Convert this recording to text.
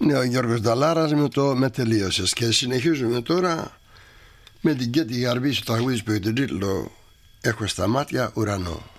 Ναι, ο Γιώργος Νταλάρας με το «Με τελείωσες». Και συνεχίζουμε τώρα με την Κέτη Γαρβή στο τραγούδι που έχει τον τίτλο «Έχω στα μάτια ουρανό».